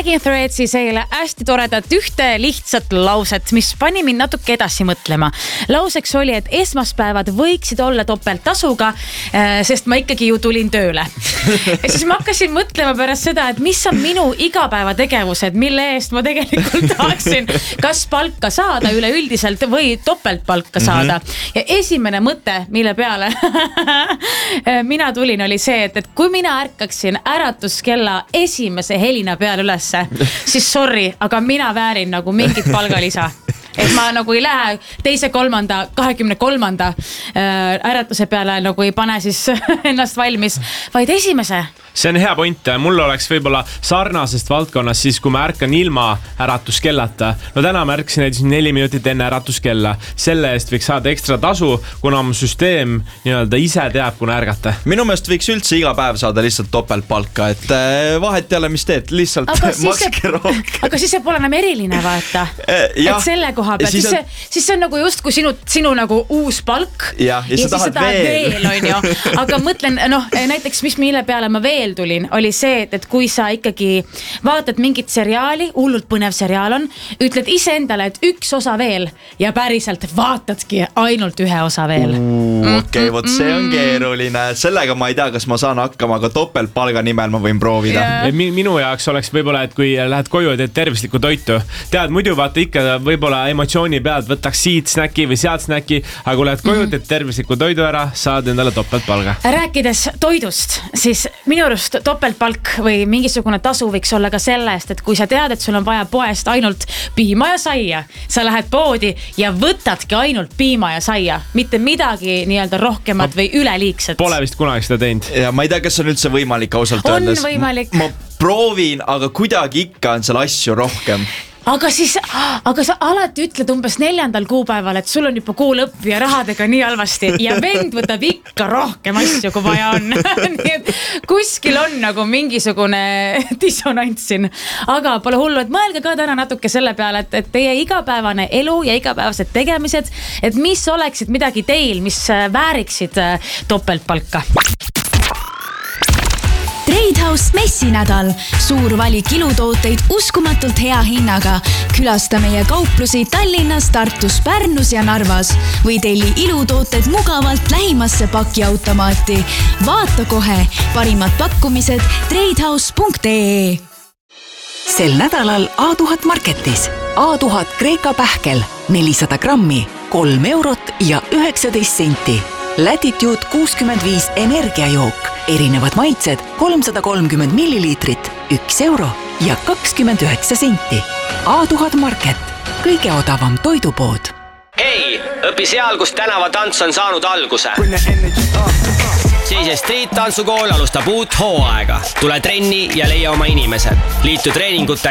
nägin Threadsis eile hästi toredat ühte lihtsat lauset, mis pani mind natuke edasi mõtlema. Lauseks oli, et esmaspäevad võiksid olla topelttasuga, sest ma ikkagi ju tulin tööle. Ja siis ma hakkasin mõtlema pärast seda, et mis on minu igapäevategevused, mille eest ma tegelikult tahaksin kas palka saada üleüldiselt või topeltpalka saada. Ja esimene mõte, mille peale mina tulin, oli see, et kui mina ärkaksin äratuskella esimese helina peale ülesse, siis sorry, aga mina väärin nagu mingit palgalisa. Et ma nagu ei lähe teise 23. äratuse peale nagu ei pane siis ennast valmis, vaid esimese. See on hea point. Mul oleks võib-olla sarnasest valdkonnas siis, kui ma ärkan ilma äratuskellata. No täna ma ärkasin 4 minutit enne äratuskella. Selle eest võiks saada ekstra tasu, kuna mu süsteem nii-öelda ise teab, kuna ärgata. Minu meelest võiks üldse iga päev saada lihtsalt topeltpalka, et vahet ei ole, mis teed, lihtsalt makske rohkem. Aga siis see pole enam eriline, vaata. Et selle koha pealt, siis see on nagu just kui sinu nagu uus palk ja siis sa tahad veel on ju. Aga mõtlen, näiteks mille peale ma veel tulin, oli see, et kui sa ikkagi vaatad mingit seriaali, hullult põnev seriaal on, ütled ise endale, et üks osa veel ja päriselt vaatadki ainult ühe osa veel. Okei, vot see on keeruline. Sellega ma ei tea, kas ma saan hakkama, aga topeltpalga nimel ma võin proovida. Minu jaoks oleks võib-olla, et kui lähed koju ja teed tervislikku toitu. Tead, muidu vaata ikka võib-olla emotsiooni pealt võtaks siit snäki või sealt snäki, aga kui lähed koju, teed tervislikku toidu ära, saad endale topeltpalga. Rääkides toidust, siis minu topeltpalk või mingisugune tasu võiks olla ka selle eest, et kui sa tead, et sul on vaja poest ainult piima ja saia, sa lähed poodi ja võtadki ainult piima ja saia, mitte midagi nii-öelda rohkemat või üleliigset. Pole vist kunagi seda teinud. Ja ma ei tea, kas on üldse võimalik ausalt öeldes. On võimalik. Ma proovin, aga kuidagi ikka on seal asju rohkem. Aga sa alati ütled umbes 4. kuupäeval, et sul on juba kuu lõpp ja rahadega nii halvasti ja vend võtab ikka rohkem asju, kui vaja on. Nii et kuskil on nagu mingisugune dissonants siin. Aga pole hullu, et mõelge ka täna natuke selle peale, et teie igapäevane elu ja igapäevased tegemised, et mis oleksid midagi teil, mis vääriksid topeltpalka. Tradehouse messinädal. Suur valik ilutooteid uskumatult hea hinnaga. Külasta meie kauplusi Tallinnas, Tartus, Pärnus ja Narvas. Või telli ilutooted mugavalt lähimasse pakiautomaati. Vaata kohe parimad pakkumised tradehouse.ee. Sel nädalal A1000 Marketis. A1000 Kreeka pähkel 400 grammi, 3 eurot ja 19 senti. Latitude 65 energiajook. Erinevad maitsed 330 milliliitrit, 1 euro ja 29 senti. A1000 Market. Kõige odavam toidupood. Hei, õpi seal, kus tänavatants on saanud alguse. Siis Street Tantsukool alustab uut hooaega. Tule trenni ja leia oma inimesed. Liitu treeningute